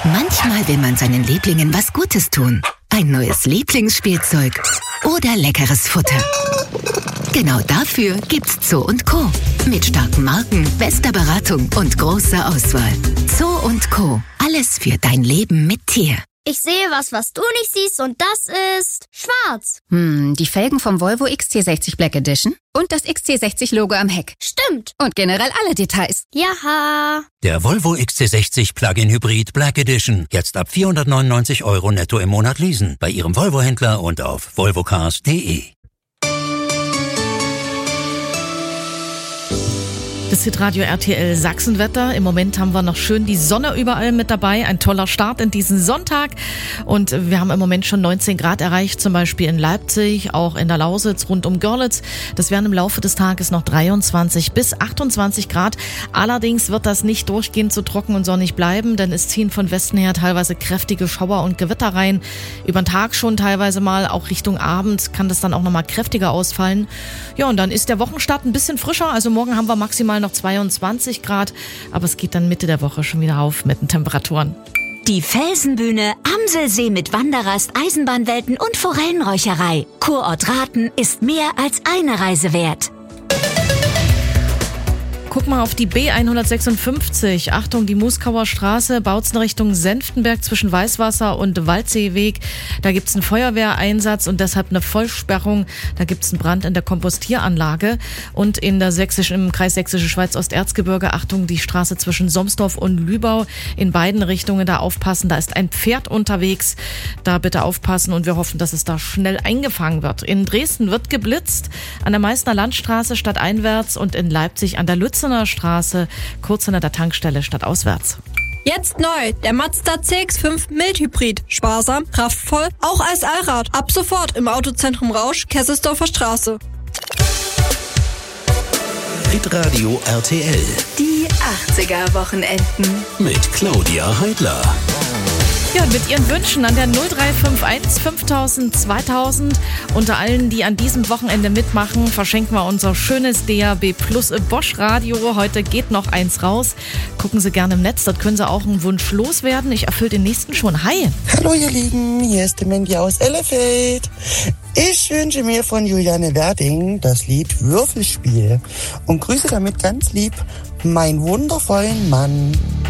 Manchmal will man seinen Lieblingen was Gutes tun. Ein neues Lieblingsspielzeug oder leckeres Futter. Genau dafür gibt's Zoo & Co. Mit starken Marken, bester Beratung und großer Auswahl. Zoo & Co. Alles für dein Leben mit Tier. Ich sehe was du nicht siehst, und das ist schwarz. Die Felgen vom Volvo XC60 Black Edition und das XC60-Logo am Heck. Stimmt. Und generell alle Details. Jaha. Der Volvo XC60 Plug-in Hybrid Black Edition. Jetzt ab 499 € netto im Monat leasen. Bei Ihrem Volvo-Händler und auf volvocars.de. Das Hitradio RTL Sachsenwetter. Im Moment haben wir noch schön die Sonne überall mit dabei. Ein toller Start in diesen Sonntag. Und wir haben im Moment schon 19 Grad erreicht, zum Beispiel in Leipzig, auch in der Lausitz, rund um Görlitz. Das werden im Laufe des Tages noch 23 bis 28 Grad. Allerdings wird das nicht durchgehend so trocken und sonnig bleiben, denn es ziehen von Westen her teilweise kräftige Schauer und Gewitter rein. Über den Tag schon teilweise mal, auch Richtung Abend kann das dann auch nochmal kräftiger ausfallen. Ja, und dann ist der Wochenstart ein bisschen frischer. Also morgen haben wir maximal noch 22 Grad, aber es geht dann Mitte der Woche schon wieder auf mit den Temperaturen. Die Felsenbühne, Amselsee mit Wanderrast, Eisenbahnwelten und Forellenräucherei. Kurort Rathen ist mehr als eine Reise wert. Guck mal auf die B156. Achtung, die Muskauer Straße, Bautzen Richtung Senftenberg zwischen Weißwasser und Waldseeweg. Da gibt's einen Feuerwehreinsatz und deshalb eine Vollsperrung. Da gibt's einen Brand in der Kompostieranlage. Und in der im Kreis Sächsische Schweiz-Osterzgebirge, Achtung, die Straße zwischen Somsdorf und Lübau. In beiden Richtungen da aufpassen. Da ist ein Pferd unterwegs. Da bitte aufpassen und wir hoffen, dass es da schnell eingefangen wird. In Dresden wird geblitzt. An der Meißner Landstraße stadteinwärts und in Leipzig an der Lützener Straße, kurz hinter der Tankstelle stadtauswärts. Jetzt neu, der Mazda CX-5 Mildhybrid. Sparsam, kraftvoll, auch als Allrad. Ab sofort im Autozentrum Rausch, Kesselsdorfer Straße. Hitradio RTL. Die 80er-Wochenenden. Mit Claudia Heidler. Ja, und mit Ihren Wünschen an der 0351 5000 2000. Unter allen, die an diesem Wochenende mitmachen, verschenken wir unser schönes DAB Plus Bosch Radio. Heute geht noch eins raus. Gucken Sie gerne im Netz, dort können Sie auch einen Wunsch loswerden. Ich erfülle den nächsten schon. Hi! Hallo ihr Lieben, hier ist die Mandy aus Elefeld. Ich wünsche mir von Juliane Werding das Lied Würfelspiel und grüße damit ganz lieb meinen wundervollen Mann.